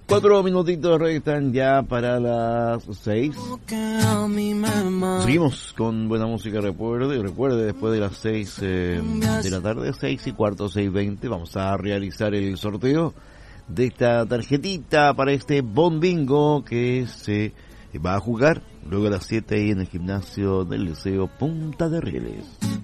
4 minutitos restan ya para las 6. Seguimos con buena música, recuerde después de las 6 de la tarde, 6:15, 6:20, vamos a realizar el sorteo de esta tarjetita para este Bon Bingo que se va a jugar luego a las 7 en el gimnasio del Liceo Punta de Rieles.